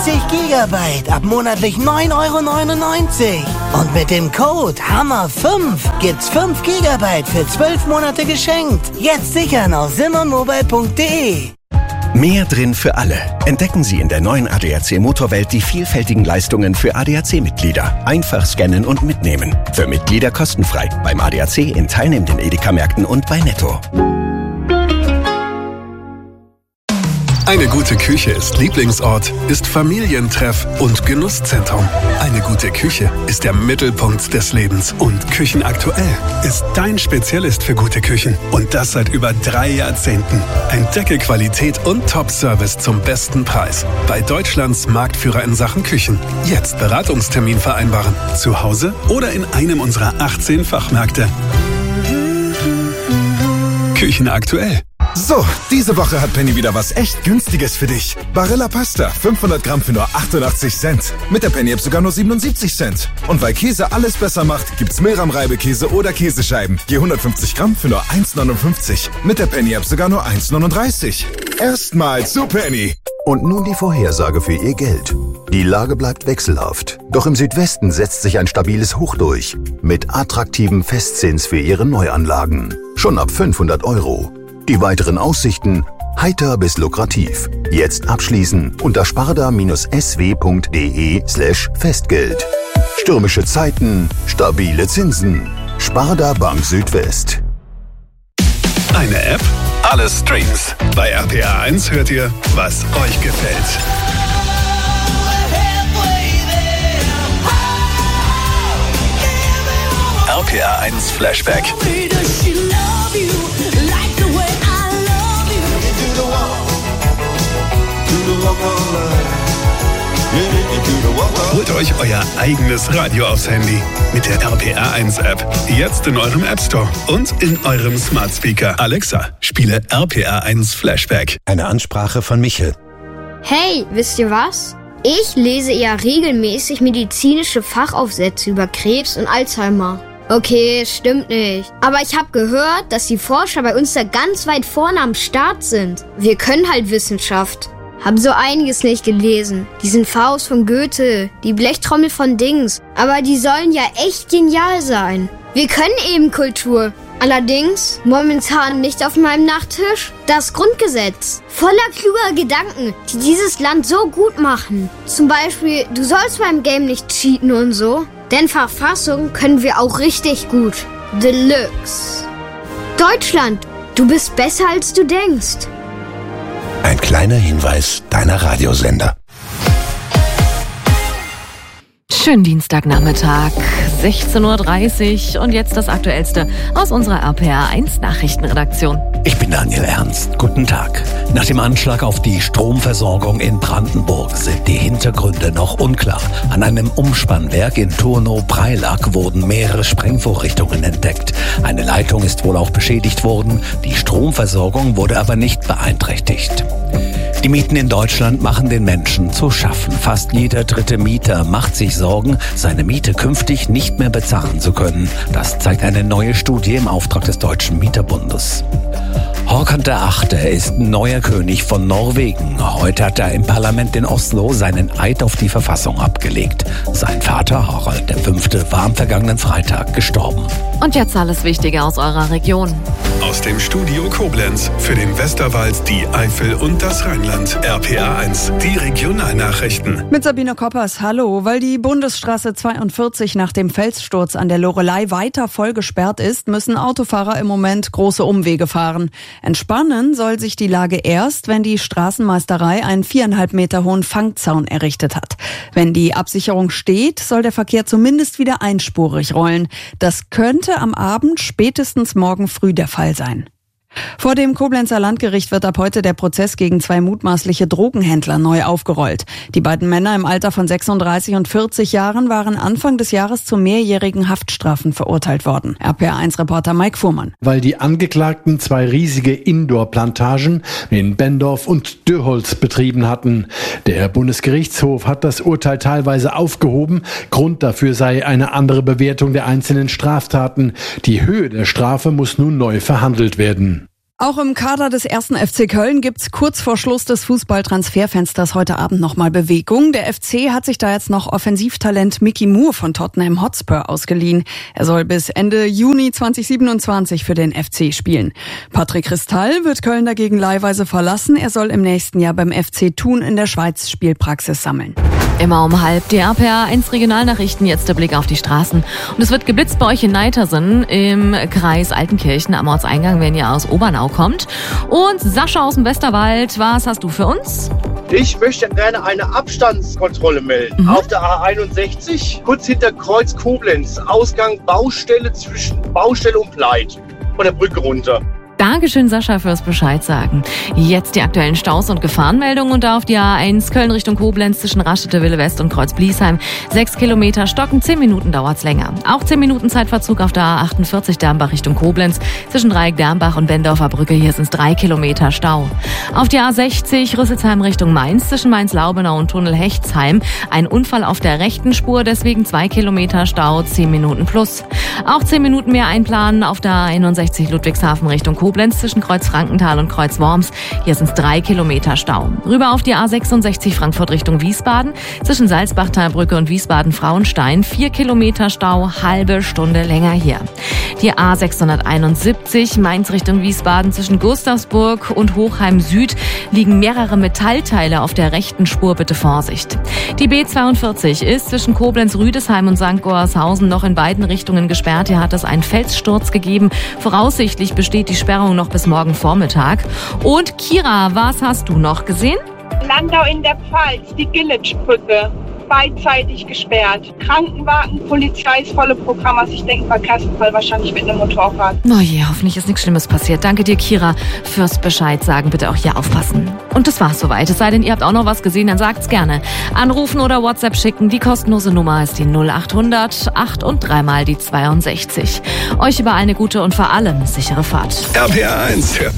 20 Gigabyte ab monatlich 9,99 €. Und mit dem Code HAMMER5 gibt's 5 Gigabyte für 12 Monate geschenkt. Jetzt sichern auf simonmobile.de. Mehr drin für alle. Entdecken Sie in der neuen ADAC Motorwelt die vielfältigen Leistungen für ADAC-Mitglieder. Einfach scannen und mitnehmen. Für Mitglieder kostenfrei. Beim ADAC in teilnehmenden Edeka-Märkten und bei Netto. Eine gute Küche ist Lieblingsort, ist Familientreff und Genusszentrum. Eine gute Küche ist der Mittelpunkt des Lebens. Und Küchenaktuell ist dein Spezialist für gute Küchen. Und das seit über 3 Jahrzehnten. Entdecke Qualität und Top-Service zum besten Preis. Bei Deutschlands Marktführer in Sachen Küchen. Jetzt Beratungstermin vereinbaren. Zu Hause oder in einem unserer 18 Fachmärkte. Küchenaktuell. So, diese Woche hat Penny wieder was echt Günstiges für dich. Barilla Pasta, 500 Gramm für nur 88 Cent. Mit der Penny-App sogar nur 77 Cent. Und weil Käse alles besser macht, gibt's Mehlrahm-Reibekäse oder Käsescheiben. Je 150 Gramm für nur 1,59. Mit der Penny-App sogar nur 1,39. Erstmal zu Penny. Und nun die Vorhersage für Ihr Geld. Die Lage bleibt wechselhaft. Doch im Südwesten setzt sich ein stabiles Hoch durch. Mit attraktiven Festzins für Ihre Neuanlagen. Schon ab 500 €. Die weiteren Aussichten heiter bis lukrativ. Jetzt abschließen unter sparda-sw.de/Festgeld. Stürmische Zeiten, stabile Zinsen. Sparda Bank Südwest. Eine App, alle Streams. Bei RPA 1 hört ihr, was euch gefällt. RPA 1 Flashback. Holt euch euer eigenes Radio aufs Handy mit der RPA 1 App. Jetzt in eurem App Store und in eurem Smart Speaker. Alexa, spiele RPA 1 Flashback. Eine Ansprache von Michel. Hey, wisst ihr was? Ich lese ja regelmäßig medizinische Fachaufsätze über Krebs und Alzheimer. Okay, stimmt nicht. Aber ich habe gehört, dass die Forscher bei uns da ganz weit vorne am Start sind. Wir können halt Wissenschaft. Hab so einiges nicht gelesen. Diesen Faust von Goethe, die Blechtrommel von Dings. Aber die sollen ja echt genial sein. Wir können eben Kultur. Allerdings momentan nicht auf meinem Nachttisch das Grundgesetz. Voller kluger Gedanken, die dieses Land so gut machen. Zum Beispiel, du sollst beim Game nicht cheaten und so. Denn Verfassung können wir auch richtig gut. Deluxe. Deutschland, du bist besser als du denkst. Ein kleiner Hinweis deiner Radiosender. Schönen Dienstagnachmittag, 16:30 Uhr und jetzt das Aktuellste aus unserer RPA 1 Nachrichtenredaktion. Ich bin Daniel Ernst. Guten Tag. Nach dem Anschlag auf die Stromversorgung in Brandenburg sind die Hintergründe noch unklar. An einem Umspannwerk in Turnow-Preilack wurden mehrere Sprengvorrichtungen entdeckt. Eine Leitung ist wohl auch beschädigt worden. Die Stromversorgung wurde aber nicht beeinträchtigt. Die Mieten in Deutschland machen den Menschen zu schaffen. Fast jeder dritte Mieter macht sich Sorgen, seine Miete künftig nicht mehr bezahlen zu können. Das zeigt eine neue Studie im Auftrag des Deutschen Mieterbundes. Håkon VIII. Ist neuer König von Norwegen. Heute hat er im Parlament in Oslo seinen Eid auf die Verfassung abgelegt. Sein Vater Harald V. war am vergangenen Freitag gestorben. Und jetzt alles Wichtige aus eurer Region. Aus dem Studio Koblenz für den Westerwald, die Eifel und das Rheinland. RPA 1, die Regionalnachrichten. Mit Sabine Koppers, hallo. Weil die Bundesstraße 42 nach dem Felssturz an der Loreley weiter voll gesperrt ist, müssen Autofahrer im Moment große Umwege fahren. Entspannen soll sich die Lage erst, wenn die Straßenmeisterei einen 4,5 Meter hohen Fangzaun errichtet hat. Wenn die Absicherung steht, soll der Verkehr zumindest wieder einspurig rollen. Das könnte am Abend, spätestens morgen früh der Fall sein. Vor dem Koblenzer Landgericht wird ab heute der Prozess gegen 2 mutmaßliche Drogenhändler neu aufgerollt. Die beiden Männer im Alter von 36 und 40 Jahren waren Anfang des Jahres zu mehrjährigen Haftstrafen verurteilt worden. RPA1-Reporter Mike Fuhrmann. Weil die Angeklagten 2 riesige Indoor-Plantagen in Bendorf und Dürholz betrieben hatten. Der Bundesgerichtshof hat das Urteil teilweise aufgehoben. Grund dafür sei eine andere Bewertung der einzelnen Straftaten. Die Höhe der Strafe muss nun neu verhandelt werden. Auch im Kader des 1. FC Köln gibt's kurz vor Schluss des Fußballtransferfensters heute Abend nochmal Bewegung. Der FC hat sich da jetzt noch Offensivtalent Mickey Moore von Tottenham Hotspur ausgeliehen. Er soll bis Ende Juni 2027 für den FC spielen. Patrick Kristall wird Köln dagegen leihweise verlassen. Er soll im nächsten Jahr beim FC Thun in der Schweiz Spielpraxis sammeln. Immer um 12:30 die RPA1 Regionalnachrichten, jetzt der Blick auf die Straßen. Und es wird geblitzt bei euch in Neitersen im Kreis Altenkirchen am Ortseingang, wenn ihr aus Obernau kommt. Und Sascha aus dem Westerwald, was hast du für uns? Ich möchte gerne eine Abstandskontrolle melden. Auf der A61, kurz hinter Kreuz Koblenz, Ausgang Baustelle zwischen Baustelle und Pleit, von der Brücke runter. Dankeschön, Sascha, fürs Bescheid sagen. Jetzt die aktuellen Staus und Gefahrenmeldungen und da auf die A1 Köln Richtung Koblenz zwischen Raststätte Wille West und Kreuz Bliesheim. 6 Kilometer stocken, 10 Minuten dauert's länger. Auch 10 Minuten Zeitverzug auf der A48 Dermbach Richtung Koblenz zwischen Dreieck Dermbach und Bendorfer Brücke. Hier sind's 3 Kilometer Stau. Auf die A60 Rüsselsheim Richtung Mainz zwischen Mainz-Laubenau und Tunnel Hechtsheim. Ein Unfall auf der rechten Spur, deswegen 2 Kilometer Stau, 10 Minuten plus. Auch 10 Minuten mehr einplanen auf der A61 Ludwigshafen Richtung Koblenz zwischen Kreuz Frankenthal und Kreuz Worms. Hier sind es 3 Kilometer Stau. Rüber auf die A66 Frankfurt Richtung Wiesbaden zwischen Salzbachtalbrücke und Wiesbaden-Frauenstein. 4 Kilometer Stau, halbe Stunde länger hier. Die A671 Mainz Richtung Wiesbaden zwischen Gustavsburg und Hochheim Süd liegen mehrere Metallteile auf der rechten Spur. Bitte Vorsicht. Die B42 ist zwischen Koblenz-Rüdesheim und St. Goarshausen noch in beiden Richtungen gesperrt. Hier hat es einen Felssturz gegeben. Voraussichtlich besteht die Sperrung noch bis morgen Vormittag. Und Kira, was hast du noch gesehen? Landau in der Pfalz, die Gillitschbrücke, beidseitig gesperrt. Krankenwagen, Polizei, das volle Programm. Also ich denke, Verkehrsunfall wahrscheinlich mit einem Motorrad. Oh je, hoffentlich ist nichts Schlimmes passiert. Danke dir, Kira, fürs Bescheid sagen. Bitte auch hier aufpassen. Und das war's soweit. Es sei denn, ihr habt auch noch was gesehen, dann sagt's gerne. Anrufen oder WhatsApp schicken. Die kostenlose Nummer ist die 0800 8 und 3 mal die 62. Euch überall eine gute und vor allem sichere Fahrt. RPA1